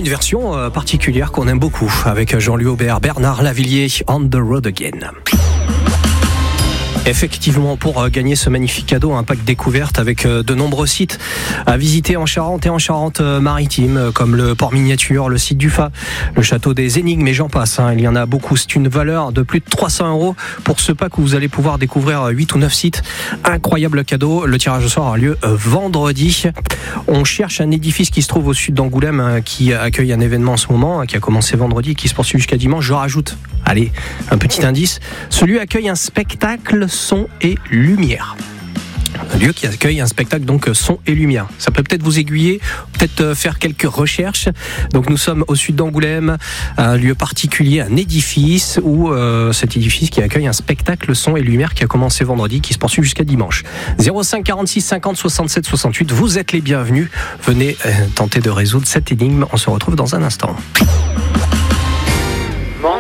Une version particulière qu'on aime beaucoup avec Jean-Louis Aubert, Bernard Lavilliers, On the Road Again. Effectivement, pour gagner ce magnifique cadeau, un pack découverte avec de nombreux sites à visiter en Charente et en Charente-Maritime, comme le port miniature, le site du Fa, le château des Énigmes et j'en passe. Il y en a beaucoup. C'est une valeur de plus de 300 € pour ce pack où vous allez pouvoir découvrir 8 ou 9 sites. Incroyable cadeau. Le tirage au sort aura lieu vendredi. On cherche un édifice qui se trouve au sud d'Angoulême, qui accueille un événement en ce moment, qui a commencé vendredi et qui se poursuit jusqu'à dimanche. Je rajoute, allez, un petit indice. Ce lieu accueille un spectacle son et lumière. Un lieu qui accueille un spectacle donc son et lumière. Ça peut peut-être vous aiguiller, peut-être faire quelques recherches. Donc nous sommes au sud d'Angoulême, un lieu particulier, un édifice où cet édifice qui accueille un spectacle son et lumière qui a commencé vendredi, qui se poursuit jusqu'à dimanche. 05 46 50 67 68. Vous êtes les bienvenus. Venez tenter de résoudre cette énigme. On se retrouve dans un instant.